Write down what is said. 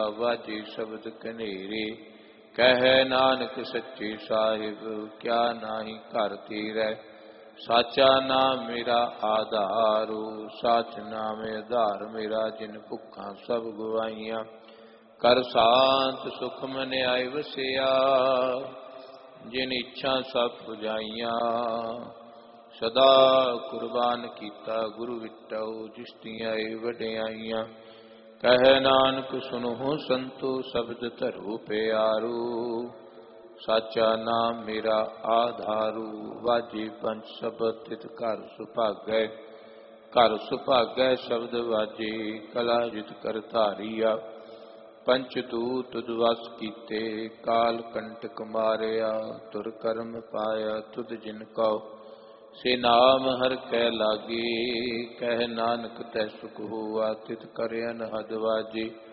ਵਾਜੇ ਸ਼ਬਦ ਕਨੇਰੇ। ਕਹਿ ਨਾਨਕ ਸੱਚੇ ਸਾਹਿਬ ਕਿਆ ਨਾਹੀ ਘਰ ਤੇਰੇ। ਸਾਚਾ ਨਾਮ ਮੇਰਾ ਆਧਾਰੂ ਸਾਚ ਨਾਮ ਆਧਾਰ ਮੇਰਾ। ਜਿਨ ਭੁੱਖਾਂ ਸਭ ਗਵਾਈਆਂ ਕਰ ਸ਼ਾਂਤ ਸੁਖ ਮਨ ਆਏ ਵਸਿਆ। ਜਿਨ ਇੱਛਾ ਸਭ ਪੁਜਾਈਆਂ ਸਦਾ ਕੁਰਬਾਨ ਕੀਤਾ ਗੁਰੂ ਵਿਟਹੁ। ਜਿਸ ਦੀਆਂ ਵਡਿਆਈਆਂ ਕਹਿ ਨਾਨਕ ਸੁਨਹੁ ਸੰਤੋ ਸ਼ਬਦ ਧਰੋ ਪਿਆਰੂ। ਸਾਚਾ ਨਾਮ ਮੇਰਾ ਆਧਾਰੂ ਵਾਜੇ ਪੰਜ ਸ਼ਬਦ ਤਿਤ ਘਰ ਸੁਭਾਗੈ। ਘਰ ਸੁਭਾਗੈ ਸ਼ਬਦ ਵਾਜੇ ਕਲਾ ਜਿਤ ਕਰ ਧਾਰੀਆ। ਪੰਚ ਦੂਤ ਤੁਧ ਵਸ ਕੀਤੇ ਕਾਲ ਕੰਟਕ ਮਾਰਿਆ। ਤੁਰ ਕਰਮ ਪਾਇਆ ਤੁਧ ਜਿਨ ਕਉ ਸੇ ਨਾਮ ਹਰਿ ਕੈ ਲਾਗੇ। ਕਹਿ ਨਾਨਕ ਤੈ ਸੁਖ ਹੋਆ ਤਿਤ ਕਰ ਅਨਹਦ ਵਾਜੇ।